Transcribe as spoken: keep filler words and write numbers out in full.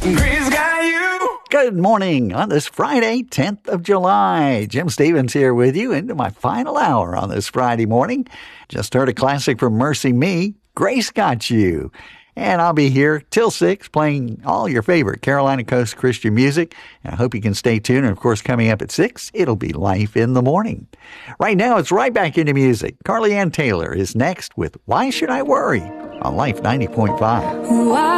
Grace got you. Good morning on this Friday, tenth of July. Jim Stevens here with you into my final hour on this Friday morning. Just heard a classic from Mercy Me, Grace Got You. And I'll be here till six playing all your favorite Carolina Coast Christian music. And I hope you can stay tuned. And, of course, coming up at six, it'll be Life in the Morning. Right now, it's right back into music. Carly Ann Taylor is next with Why Should I Worry on Life ninety point five.